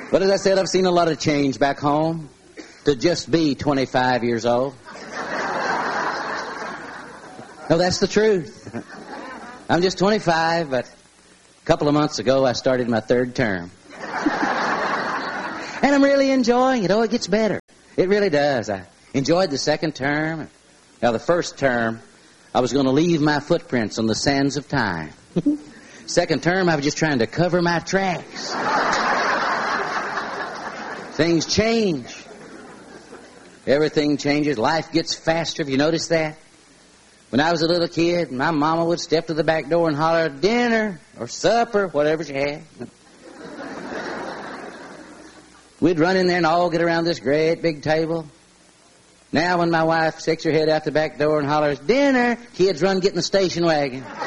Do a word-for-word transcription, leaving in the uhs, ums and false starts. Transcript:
But as I said, I've seen a lot of change back home to just be twenty-five years old. No, that's the truth. I'm just twenty-five, but a couple of months ago I started my third term. And I'm really enjoying it. Oh, it gets better. It really does. I enjoyed the second term. Now, the first term, I was going to leave my footprints on the sands of time. Second term, I was just trying to cover my tracks. Things change. Everything changes. Life gets faster. Have you noticed that? When I was a little kid, my mama would step to the back door and holler, dinner or supper, whatever she had. We'd run in there and all get around this great big table. Now when my wife sticks her head out the back door and hollers, dinner, kids run get in the station wagon.